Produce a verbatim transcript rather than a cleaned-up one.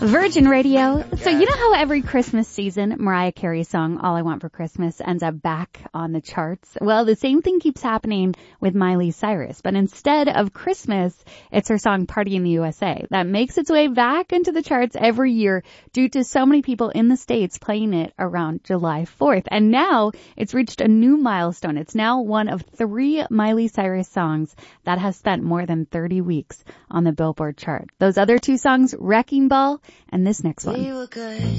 Virgin Radio. So you know how every Christmas season, Mariah Carey's song, All I Want for Christmas, ends up back on the charts? Well, the same thing keeps happening with Miley Cyrus. But instead of Christmas, it's her song Party in the U S A that makes its way back into the charts every year due to so many people in the States playing it around July fourth. And now it's reached a new milestone. It's now one of three Miley Cyrus songs that has spent more than thirty weeks on the Billboard chart. Those other two songs, Wrecking Ball and this next one. We were good.